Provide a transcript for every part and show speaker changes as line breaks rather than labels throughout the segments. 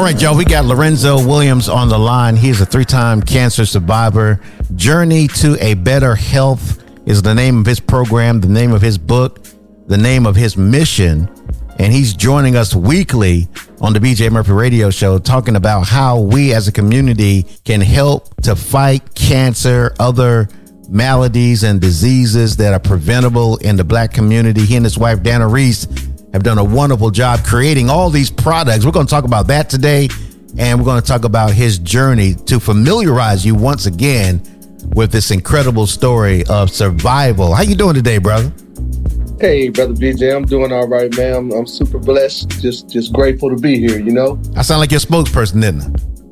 All right, y'all, we got Lorenzo Williams on the line. He is a 3-time cancer survivor. Journey to a Better Health is the name of his program, the name of his book, the name of his mission. And he's joining us weekly on the BJ Murphy Radio Show, talking about how we as a community can help to fight cancer, other maladies and diseases that are preventable in the Black community. He and his wife, Dana Reese, have done a wonderful job creating all these products. We're going to talk about that today, and we're going to talk about his journey to familiarize you once again with this incredible story of survival. How you doing today, brother?
Hey, Brother BJ, I'm doing all right, man. I'm super blessed. Just grateful to be here, you know?
I sound like your spokesperson, didn't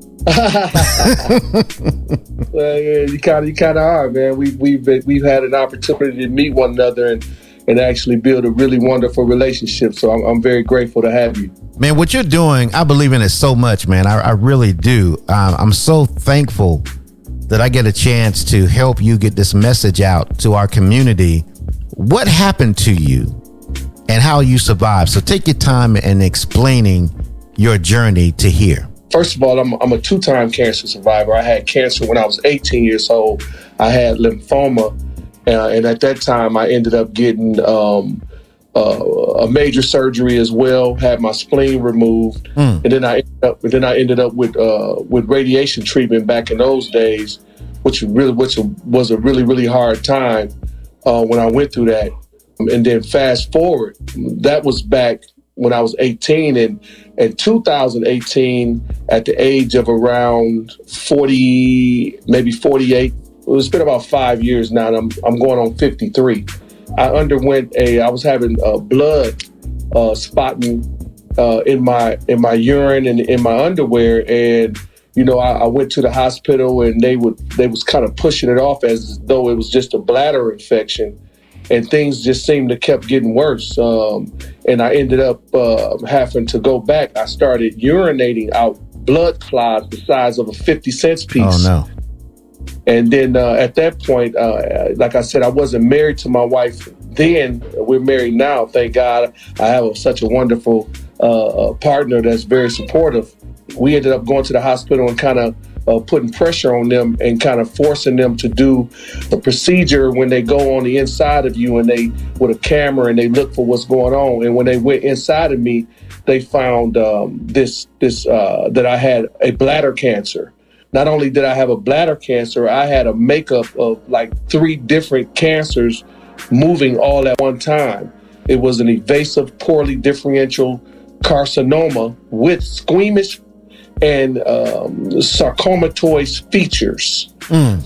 I? Well, yeah, you kind of are, man. We've had an opportunity to meet one another and actually build a really wonderful relationship. So I'm very grateful to have you.
Man, what you're doing, I believe in it so much, man. I really do. I'm so thankful that I get a chance to help you get this message out to our community. What happened to you and how you survived? So take your time in explaining your journey to here.
First of all, I'm a 2-time cancer survivor. I had cancer when I was 18 years old. I had lymphoma. And at that time, I ended up getting a major surgery as well. Had my spleen removed, and then I ended up with radiation treatment back in those days, which was a really hard time when I went through that. And then fast forward, that was back when I was 18, and in 2018, at the age of around 40, maybe 48. It's been about 5 years now, and I'm going on 53. I was having blood spotting in my urine and in my underwear, and I went to the hospital, and they was kind of pushing it off as though it was just a bladder infection, and things just seemed to kept getting worse. And I ended up having to go back. I started urinating out blood clots the size of a 50-cent piece.
Oh no.
And then at that point, like I said, I wasn't married to my wife then. We're married now, thank God. I have such a wonderful partner that's very supportive. We ended up going to the hospital and kind of putting pressure on them and kind of forcing them to do the procedure when they go on the inside of you and they with a camera and they look for what's going on. And when they went inside of me, they found that I had a bladder cancer. Not only did I have a bladder cancer, I had a makeup of like 3 different cancers moving all at one time. It was an invasive, poorly differential carcinoma with squamous and sarcomatoid features. In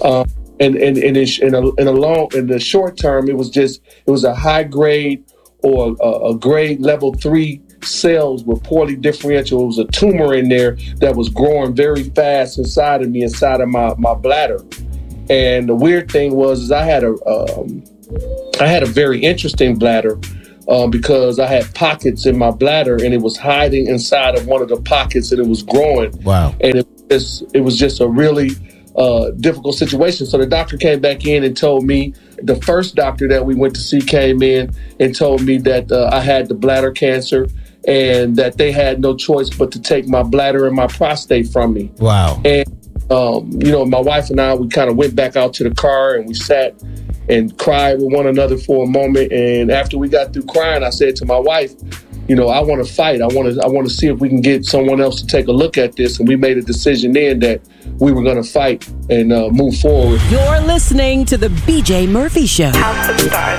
the short term, it was a high grade or a grade level 3 cells were poorly differential. It was a tumor in there that was growing very fast inside of me, inside of my bladder. And the weird thing was I had a very interesting bladder because I had pockets in my bladder, and it was hiding inside of one of the pockets, and it was growing.
Wow!
And it was just a really difficult situation. So the doctor came back in and told me, the first doctor that we went to see came in and told me that I had the bladder cancer, and that they had no choice but to take my bladder and my prostate from me.
Wow.
And, my wife and I, we kind of went back out to the car and we sat and cried with one another for a moment. And after we got through crying, I said to my wife, I want to fight. I want to see if we can get someone else to take a look at this. And we made a decision then that we were going to fight and move forward.
You're listening to the BJ Murphy Show.